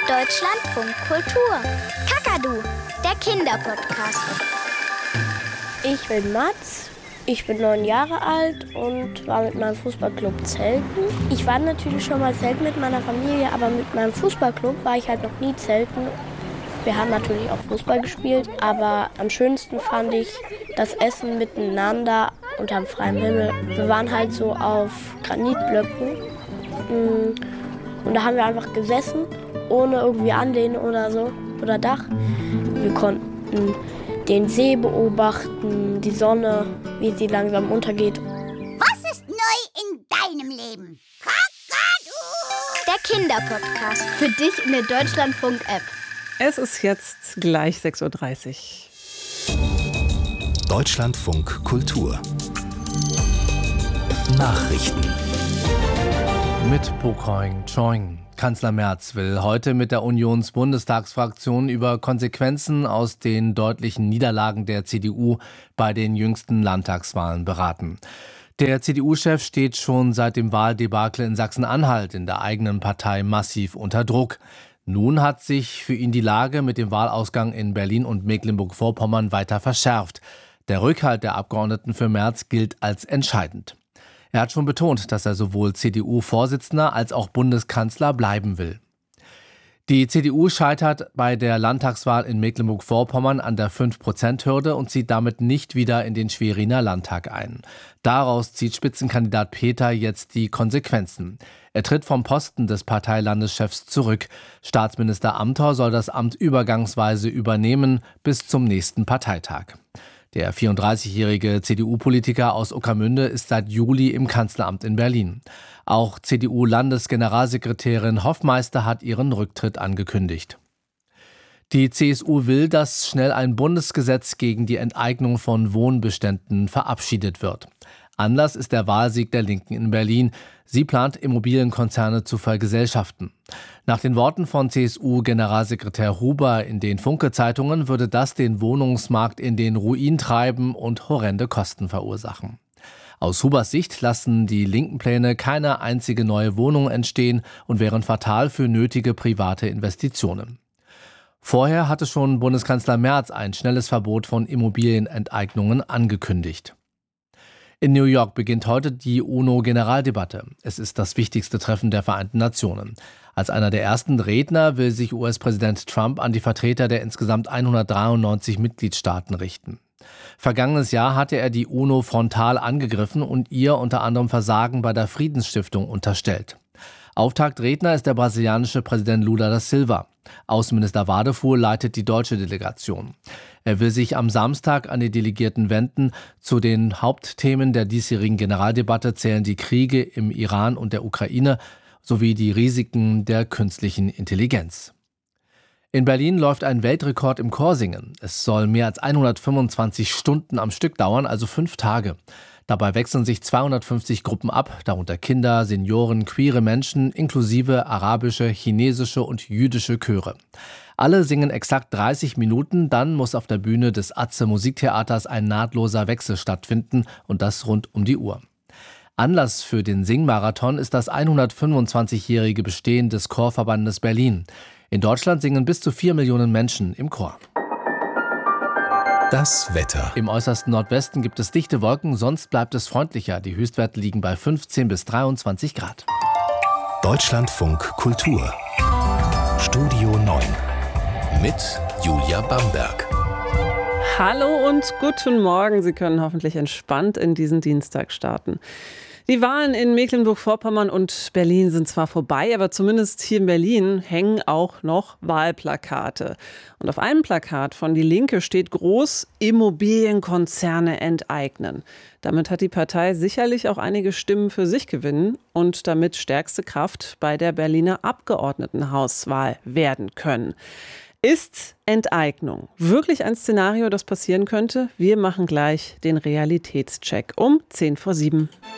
Deutschlandfunk Kultur. Kakadu, der Kinderpodcast. Ich bin Mats, ich bin 9 Jahre alt und war mit meinem Fußballclub zelten. Ich war natürlich schon mal zelten mit meiner Familie, aber mit meinem Fußballclub war ich halt noch nie zelten. Wir haben natürlich auch Fußball gespielt, aber am schönsten fand ich das Essen miteinander unterm freien Himmel. Wir waren halt so auf Granitblöcken und da haben wir einfach gesessen, ohne irgendwie Anlehnen oder so oder Dach. Wir konnten den See beobachten, die Sonne, wie sie langsam untergeht. Was ist neu in deinem Leben? Kakadu! Der Kinderpodcast. Für dich in der Deutschlandfunk-App. Es ist jetzt gleich 6:30 Uhr. Deutschlandfunk Kultur. Nachrichten. Mit Pokoing Choing. Kanzler Merz will heute mit der Unionsbundestagsfraktion über Konsequenzen aus den deutlichen Niederlagen der CDU bei den jüngsten Landtagswahlen beraten. Der CDU-Chef steht schon seit dem Wahldebakel in Sachsen-Anhalt in der eigenen Partei massiv unter Druck. Nun hat sich für ihn die Lage mit dem Wahlausgang in Berlin und Mecklenburg-Vorpommern weiter verschärft. Der Rückhalt der Abgeordneten für Merz gilt als entscheidend. Er hat schon betont, dass er sowohl CDU-Vorsitzender als auch Bundeskanzler bleiben will. Die CDU scheitert bei der Landtagswahl in Mecklenburg-Vorpommern an der 5%-Hürde und zieht damit nicht wieder in den Schweriner Landtag ein. Daraus zieht Spitzenkandidat Peter jetzt die Konsequenzen. Er tritt vom Posten des Parteilandeschefs zurück. Staatsminister Amthor soll das Amt übergangsweise übernehmen bis zum nächsten Parteitag. Der 34-jährige CDU-Politiker aus Ueckermünde ist seit Juli im Kanzleramt in Berlin. Auch CDU-Landesgeneralsekretärin Hoffmeister hat ihren Rücktritt angekündigt. Die CSU will, dass schnell ein Bundesgesetz gegen die Enteignung von Wohnbeständen verabschiedet wird. Anlass ist der Wahlsieg der Linken in Berlin. Sie plant, Immobilienkonzerne zu vergesellschaften. Nach den Worten von CSU-Generalsekretär Huber in den Funke-Zeitungen würde das den Wohnungsmarkt in den Ruin treiben und horrende Kosten verursachen. Aus Hubers Sicht lassen die linken Pläne keine einzige neue Wohnung entstehen und wären fatal für nötige private Investitionen. Vorher hatte schon Bundeskanzler Merz ein schnelles Verbot von Immobilienenteignungen angekündigt. In New York beginnt heute die UNO-Generaldebatte. Es ist das wichtigste Treffen der Vereinten Nationen. Als einer der ersten Redner will sich US-Präsident Trump an die Vertreter der insgesamt 193 Mitgliedstaaten richten. Vergangenes Jahr hatte er die UNO frontal angegriffen und ihr unter anderem Versagen bei der Friedensstiftung unterstellt. Auftaktredner ist der brasilianische Präsident Lula da Silva. Außenminister Wadefuhl leitet die deutsche Delegation. Er will sich am Samstag an die Delegierten wenden. Zu den Hauptthemen der diesjährigen Generaldebatte zählen die Kriege im Iran und der Ukraine sowie die Risiken der künstlichen Intelligenz. In Berlin läuft ein Weltrekord im Chorsingen. Es soll mehr als 125 Stunden am Stück dauern, also 5 Tage. Dabei wechseln sich 250 Gruppen ab, darunter Kinder, Senioren, queere Menschen, inklusive arabische, chinesische und jüdische Chöre. Alle singen exakt 30 Minuten, dann muss auf der Bühne des Atze Musiktheaters ein nahtloser Wechsel stattfinden und das rund um die Uhr. Anlass für den Singmarathon ist das 125-jährige Bestehen des Chorverbandes Berlin. In Deutschland singen bis zu 4 Millionen Menschen im Chor. Das Wetter. Im äußersten Nordwesten gibt es dichte Wolken, sonst bleibt es freundlicher. Die Höchstwerte liegen bei 15 bis 23 Grad. Deutschlandfunk Kultur. Studio 9. Mit Julia Bamberg. Hallo und guten Morgen. Sie können hoffentlich entspannt in diesen Dienstag starten. Die Wahlen in Mecklenburg-Vorpommern und Berlin sind zwar vorbei, aber zumindest hier in Berlin hängen auch noch Wahlplakate. Und auf einem Plakat von Die Linke steht groß: Immobilienkonzerne enteignen. Damit hat die Partei sicherlich auch einige Stimmen für sich gewinnen und damit stärkste Kraft bei der Berliner Abgeordnetenhauswahl werden können. Ist Enteignung wirklich ein Szenario, das passieren könnte? Wir machen gleich den Realitätscheck um 6:50.